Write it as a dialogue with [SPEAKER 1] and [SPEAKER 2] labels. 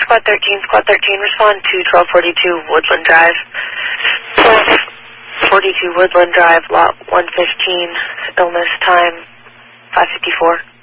[SPEAKER 1] Squad 13, respond to 1242 Woodland Drive. 1242 Woodland Drive, lot 115, illness time 5:54.